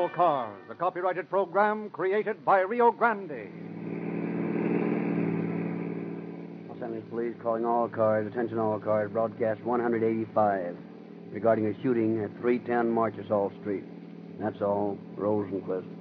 All Cars, a copyrighted program created by Rio Grande. Los Angeles Police calling all cars. Attention all cars. Broadcast 185 regarding a shooting at 310 Marchesal Street. That's all. Rosenquist.